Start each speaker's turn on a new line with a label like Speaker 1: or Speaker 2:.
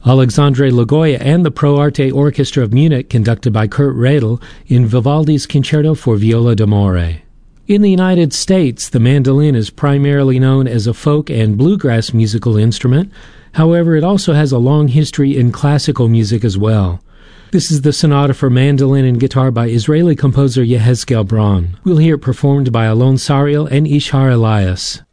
Speaker 1: Alexandre Lagoya and the Pro Arte Orchestra of Munich, conducted by Kurt Radl, in Vivaldi's Concerto for Viola d'Amore. In the United States, the mandolin is primarily known as a folk and bluegrass musical instrument. However, it also has a long history in classical music as well. This is the Sonata for Mandolin and Guitar by Israeli composer Yehezkel Braun. We'll hear it performed by Alon Sariel and Ishar Elias.